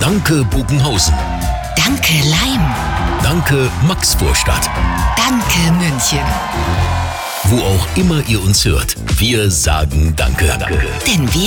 Danke Bogenhausen. Danke Laim. Danke Maxvorstadt. Danke München. Wo auch immer ihr uns hört, wir sagen Danke. Denn wir